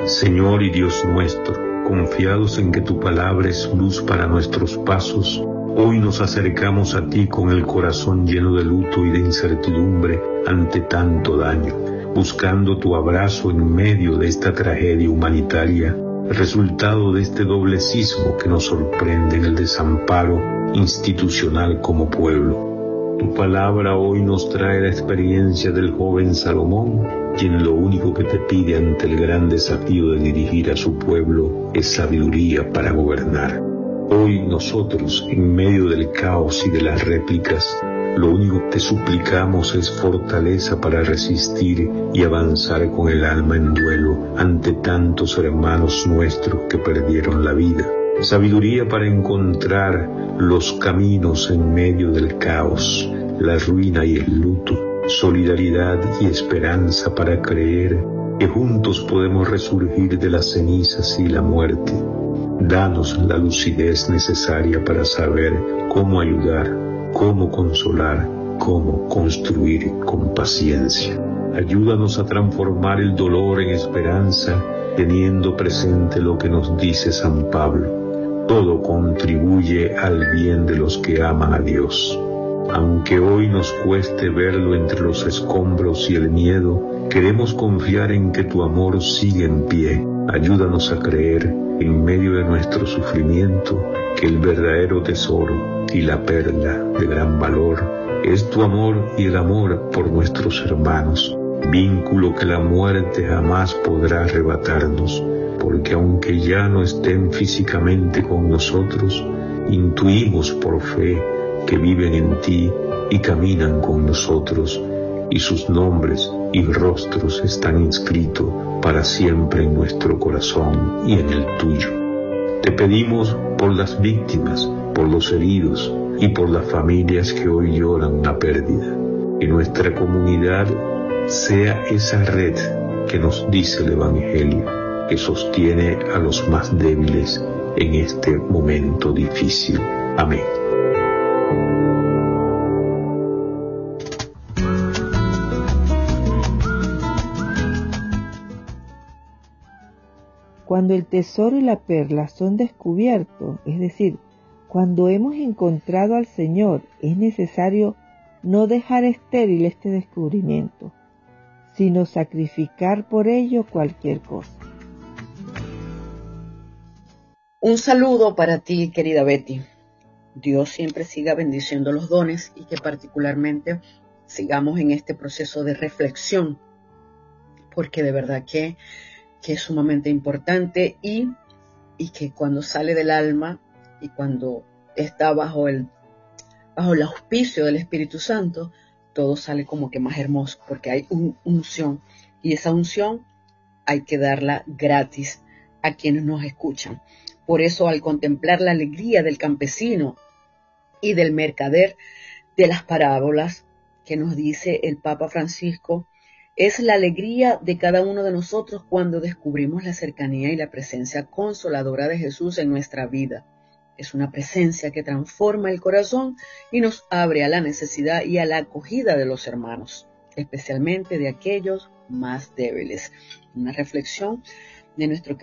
Señor y Dios nuestro, confiados en que tu palabra es luz para nuestros pasos, hoy nos acercamos a ti con el corazón lleno de luto y de incertidumbre ante tanto daño, buscando tu abrazo en medio de esta tragedia humanitaria, el resultado de este doble sismo que nos sorprende en el desamparo institucional como pueblo. Tu palabra hoy nos trae la experiencia del joven Salomón, quien lo único que te pide ante el gran desafío de dirigir a su pueblo es sabiduría para gobernar. Hoy nosotros, en medio del caos y de las réplicas, lo único que te suplicamos es fortaleza para resistir y avanzar con el alma en duelo ante tantos hermanos nuestros que perdieron la vida. Sabiduría para encontrar los caminos en medio del caos, la ruina y el luto. Solidaridad y esperanza para creer que juntos podemos resurgir de las cenizas y la muerte. Danos la lucidez necesaria para saber cómo ayudar, cómo consolar, cómo construir con paciencia. Ayúdanos a transformar el dolor en esperanza, teniendo presente lo que nos dice San Pablo. Todo contribuye al bien de los que aman a Dios. Aunque hoy nos cueste verlo entre los escombros y el miedo, queremos confiar en que tu amor sigue en pie. Ayúdanos a creer, en medio de nuestro sufrimiento, que el verdadero tesoro y la perla de gran valor es tu amor y el amor por nuestros hermanos, vínculo que la muerte jamás podrá arrebatarnos, porque aunque ya no estén físicamente con nosotros, intuimos por fe que viven en ti y caminan con nosotros, y sus nombres y rostros están inscritos para siempre en nuestro corazón y en el tuyo. Te pedimos por las víctimas, por los heridos y por las familias que hoy lloran una pérdida. Que nuestra comunidad sea esa red que nos dice el Evangelio, que sostiene a los más débiles en este momento difícil. Amén. Cuando el tesoro y la perla son descubiertos, es decir, cuando hemos encontrado al Señor, es necesario no dejar estéril este descubrimiento, sino sacrificar por ello cualquier cosa. Un saludo para ti, querida Betty. Dios siempre siga bendiciendo los dones y que particularmente sigamos en este proceso de reflexión, porque de verdad que es sumamente importante y que cuando sale del alma y cuando está bajo el auspicio del Espíritu Santo, todo sale como que más hermoso, porque hay unción, y esa unción hay que darla gratis a quienes nos escuchan. Por eso, al contemplar la alegría del campesino y del mercader de las parábolas que nos dice el Papa Francisco, es la alegría de cada uno de nosotros cuando descubrimos la cercanía y la presencia consoladora de Jesús en nuestra vida. Es una presencia que transforma el corazón y nos abre a la necesidad y a la acogida de los hermanos, especialmente de aquellos más débiles. Una reflexión de nuestro